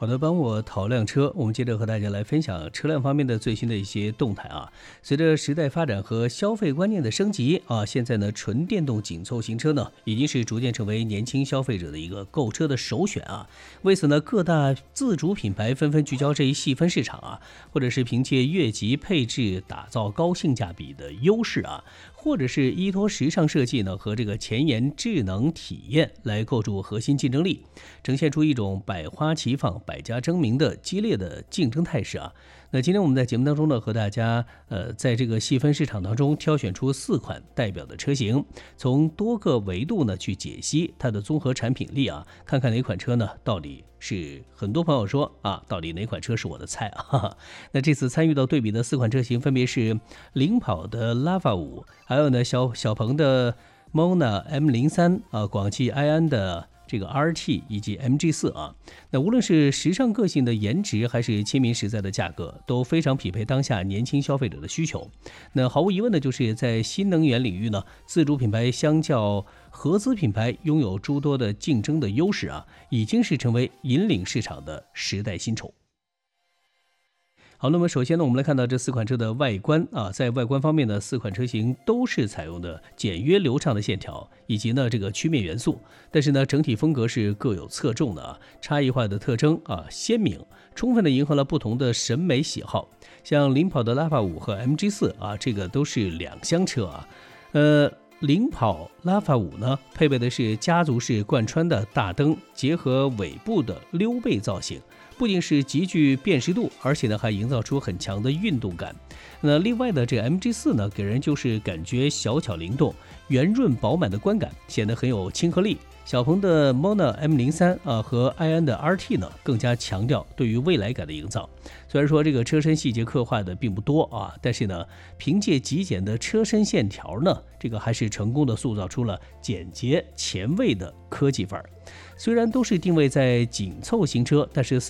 好的，帮我淘辆车。我们接着和大家来分享车辆方面的最新的一些动态啊。随着时代发展和消费观念的升级啊，现在呢，纯电动紧凑型车呢，已经是逐渐成为年轻消费者的一个购车的首选啊。为此呢，各大自主品牌纷纷聚焦这一细分市场啊，或者是凭借越级配置打造高性价比的优势啊，或者是依托时尚设计呢和这个前沿智能体验来构筑核心竞争力，呈现出一种百花齐放、百家争鸣的激烈的竞争态势啊。那今天我们在节目当中呢，和大家在这个细分市场当中挑选出4款代表的车型，从多个维度呢去解析它的综合产品力啊，看看哪款车呢到底是很多朋友说啊，到底哪款车是我的菜啊？哈哈。那这次参与到对比的4款车型分别是领跑的 Lava 5，还有呢小鹏的 Mona M03 啊，广汽埃安的这个 RT 以及 MG4 啊，那无论是时尚个性的颜值，还是亲民实在的价格，都非常匹配当下年轻消费者的需求。那毫无疑问的就是在新能源领域呢，自主品牌相较合资品牌拥有诸多的竞争的优势啊，已经是成为引领市场的时代新宠。好，那么首先呢，我们来看到这4款车的外观啊，在外观方面呢，4款车型都是采用的简约流畅的线条，以及呢这个曲面元素，但是呢整体风格是各有侧重的啊，差异化的特征啊鲜明，充分的迎合了不同的审美喜好。像领跑的 Lava 5和 MG4 啊，这个都是2厢车啊，领跑 Lava 5呢，配备的是家族式贯穿的大灯，结合尾部的溜背造型，不仅是极具辨识度，而且呢还营造出很强的运动感。那另外的这个 MG4 呢，给人就是感觉小巧灵动、圆润饱满的观感，显得很有亲和力。小鹏的 Mona M03 啊和埃安的 RT 呢，更加强调对于未来感的营造。虽然说这个车身细节刻画的并不多啊，但是呢，凭借极简的车身线条呢，这个还是成功的塑造出了简洁前卫的科技范儿。虽然都是定位在紧凑型车，但是